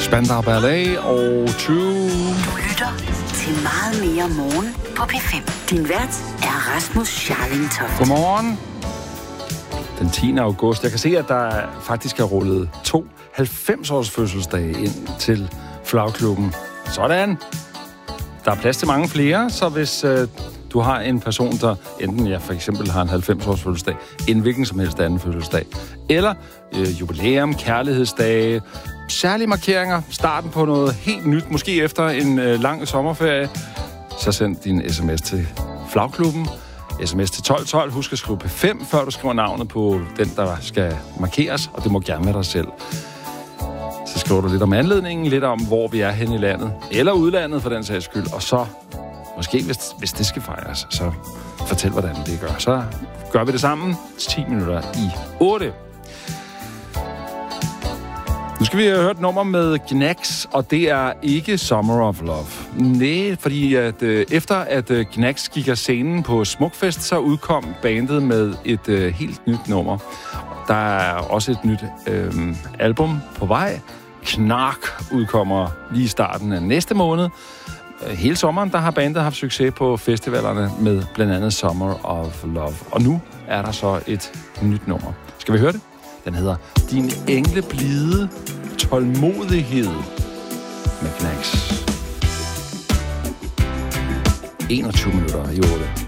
Spandau Ballet og True. Du lytter til Meget mere morgen på P5. Din vært er Rasmus Scharling-Toft. Godmorgen. Den 10. august. Jeg kan se, at der faktisk er rullet 2 90-års fødselsdage ind til Flagklubben. Sådan. Der er plads til mange flere, så hvis du har en person, der enten for eksempel har en 90-års fødselsdag, en hvilken som helst anden fødselsdag, eller jubilæum, kærlighedsdage, særlige markeringer, starten på noget helt nyt, måske efter en lang sommerferie, så send din sms til Flagklubben. SMS til 1212. Husk at skrive P5, før du skriver navnet på den, der skal markeres, og det må gerne være dig selv. Så skriver du lidt om anledningen, lidt om, hvor vi er henne i landet, eller udlandet for den sags skyld, og så, måske hvis det skal fejres, så fortæl, hvordan det gør. Så gør vi det sammen 10 minutter i 8. Nu skal vi have hørt et nummer med Gnags, og det er ikke Summer of Love. Nej, fordi at, efter at Gnags gik af scenen på Smukfest, så udkom bandet med et helt nyt nummer. Der er også et nyt album på vej. Knark udkommer lige i starten af næste måned. Hele sommeren, der har bandet haft succes på festivalerne med blandt andet Summer of Love. Og nu er der så et nyt nummer. Skal vi høre det? Den hedder Din enkle blide tålmodighed med Gnags. 21 minutter i 8.